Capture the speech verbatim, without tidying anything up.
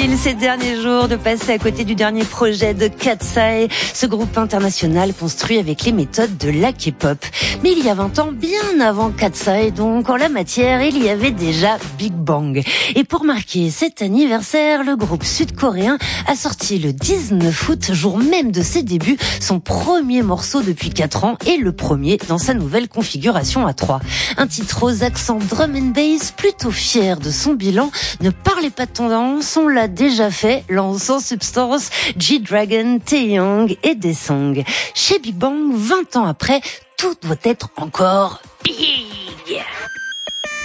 difficile ces derniers jours de passer à côté du dernier projet de Katseye, ce groupe international construit avec les méthodes de la K-pop. Mais il y a vingt ans, bien avant Katseye, donc en la matière, il y avait déjà Big Bang. Et pour marquer cet anniversaire, le groupe sud-coréen a sorti le dix-neuf août, jour même de ses débuts, son premier morceau depuis quatre ans et le premier dans sa nouvelle configuration à trois. Un titre aux accents drum and bass, plutôt fier de son bilan. Ne parlez pas de tendance, on l'a déjà fait, lançant Substance, G-Dragon, Taeyong et Daesung. Chez Big Bang, vingt ans après, tout doit être encore big.